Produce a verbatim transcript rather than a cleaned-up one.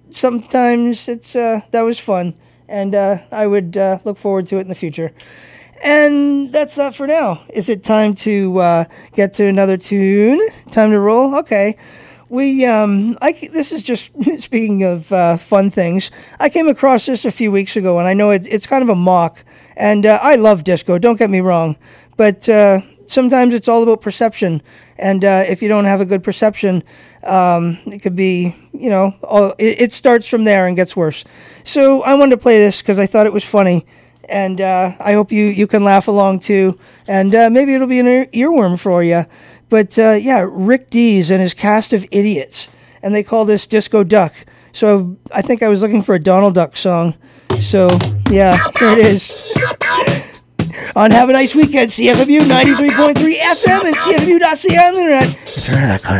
sometimes it's uh, that was fun, and uh, I would uh, look forward to it in the future. And that's that for now. Is it time to uh, get to another tune? Time to roll? Okay. We, um, I, this is just, speaking of uh, fun things, I came across this a few weeks ago, and I know it's, it's kind of a mock, and uh, I love disco, don't get me wrong, but uh, sometimes it's all about perception, and uh, if you don't have a good perception, um, it could be, you know, all, it, it starts from there and gets worse. So I wanted to play this because I thought it was funny. And uh, I hope you, you can laugh along, too. And uh, maybe it'll be an ear- earworm for you. But, uh, yeah, Rick Dees and his cast of idiots. And they call this Disco Duck. So I think I was looking for a Donald Duck song. So, yeah, here it is. On Have a Nice Weekend, C F M U ninety-three point three F M and C F M U dot C A on the internet.